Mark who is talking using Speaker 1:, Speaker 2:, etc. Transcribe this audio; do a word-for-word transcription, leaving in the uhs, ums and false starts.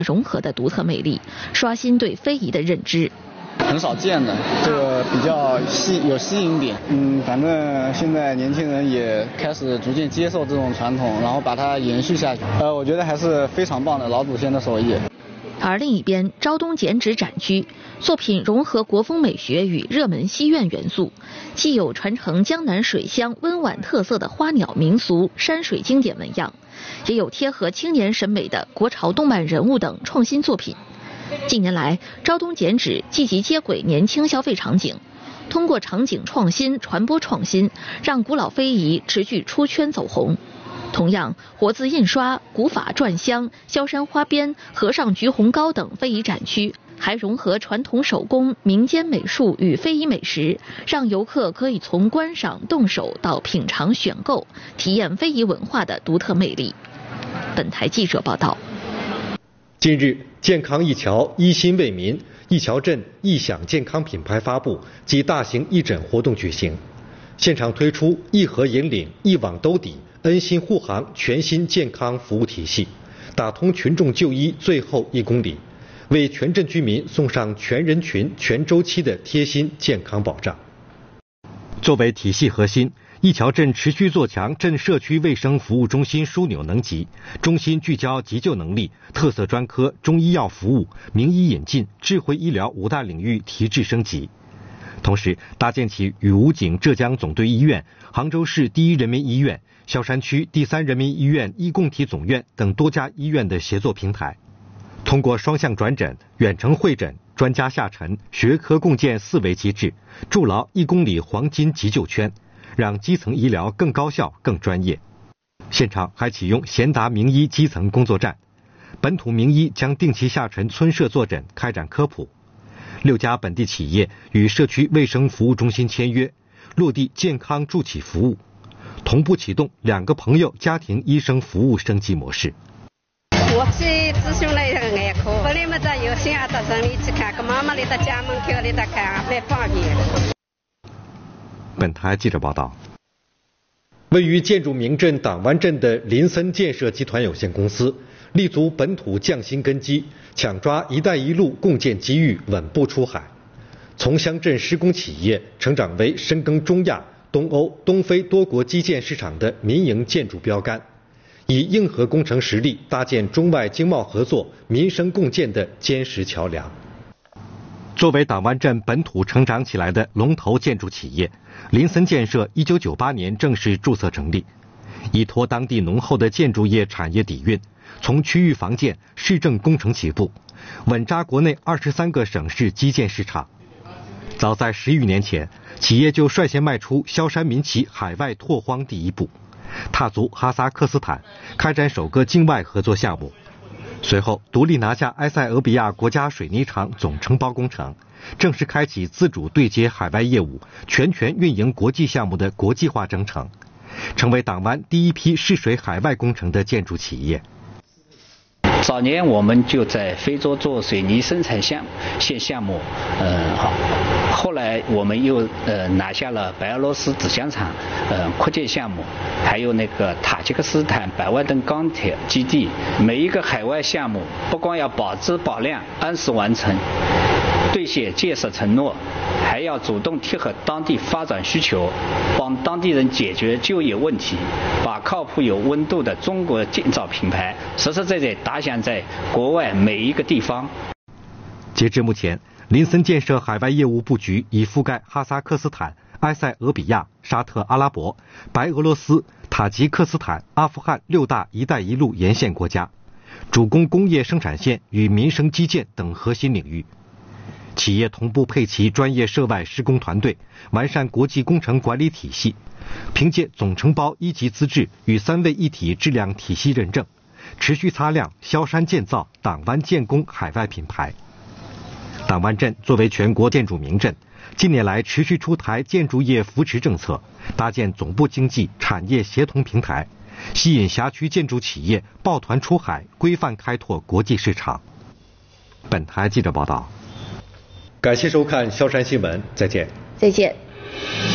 Speaker 1: 融合的独特魅力，刷新对非遗的认知。
Speaker 2: 很少见的，这个比较吸有吸引点。嗯，反正现在年轻人也开始逐渐接受这种传统，然后把它延续下去。呃，我觉得还是非常棒的老祖先的手艺。
Speaker 1: 而另一边，昭东剪纸展区作品融合国风美学与热门西苑元素，既有传承江南水乡温婉特色的花鸟民俗、山水经典纹样，也有贴合青年审美的国潮动漫人物等创新作品。近年来，昭东剪纸积极接轨年轻消费场景，通过场景创新、传播创新，让古老非遗持续出圈走红。同样，活字印刷、古法篆香、萧山花边、和尚菊红糕等非遗展区，还融合传统手工、民间美术与非遗美食，让游客可以从观赏、动手到品尝、选购，体验非遗文化的独特魅力。本台记者报道。
Speaker 3: 近日，健康一桥一心为民一桥镇一享健康品牌发布及大型义诊活动举行，现场推出一盒引领、一网兜底、恩心护航全新健康服务体系，打通群众就医最后一公里，为全镇居民送上全人群、全周期的贴心健康保障。作为体系核心，一桥镇持续做强镇社区卫生服务中心枢纽能级，中心聚焦急救能力、特色专科、中医药服务、名医引进、智慧医疗五大领域提质升级。同时，搭建起与武警浙江总队医院、杭州市第一人民医院、萧山区第三人民医院医共体总院等多家医院的协作平台，通过双向转诊、远程会诊、专家下沉、学科共建四维机制，筑牢一公里黄金急救圈，让基层医疗更高效、更专业。现场还启用贤达名医基层工作站，本土名医将定期下沉村社坐诊，开展科普。六家本地企业与社区卫生服务中心签约，落地健康助企服务，同步启动两个朋友家庭医生服务升级模式。
Speaker 4: 我去咨询了一个眼科，本来么子有心啊，到城里去看，跟妈妈来到家门口来到看，蛮方便。
Speaker 3: 本台记者报道。位于建筑名镇党湾镇的林森建设集团有限公司，立足本土匠心根基，抢抓“一带一路”共建机遇，稳步出海。从乡镇施工企业成长为深耕中亚、东欧、东非多国基建市场的民营建筑标杆，以硬核工程实力搭建中外经贸合作、民生共建的坚实桥梁。作为党湾镇本土成长起来的龙头建筑企业，林森建设一九九八年正式注册成立，依托当地浓厚的建筑业产业底蕴，从区域房建、市政工程起步，稳扎国内二十三个省市基建市场。早在十余年前，企业就率先迈出萧山民企海外拓荒第一步，踏足哈萨克斯坦，开展首个境外合作项目。随后独立拿下埃塞俄比亚国家水泥厂总承包工程，正式开启自主对接海外业务、全权运营国际项目的国际化征程，成为党湾第一批试水海外工程的建筑企业。
Speaker 5: 早年我们就在非洲做水泥生产项线项目，呃，好，后来我们又呃拿下了白俄罗斯纸浆厂呃扩建项目，还有那个塔吉克斯坦百万吨钢铁基地。每一个海外项目不光要保质保量、按时完成、兑现建设承诺，还要主动贴合当地发展需求，帮当地人解决就业问题，把靠谱有温度的中国建造品牌实实在在打响在国外每一个地方。
Speaker 3: 截至目前，林森建设海外业务布局已覆盖哈萨克斯坦、埃塞俄比亚、沙特阿拉伯、白俄罗斯、塔吉克斯坦、阿富汗六大“一带一路”沿线国家，主攻工业生产线与民生基建等核心领域。企业同步配齐专业涉外施工团队，完善国际工程管理体系，凭借总承包一级资质与三位一体质量体系认证，持续擦亮萧山建造、党湾建工海外品牌。党湾镇作为全国建筑名镇，近年来持续出台建筑业扶持政策，搭建总部经济产业协同平台，吸引辖区建筑企业抱团出海，规范开拓国际市场。本台记者报道。感谢收看萧山新闻，再见。
Speaker 1: 再见。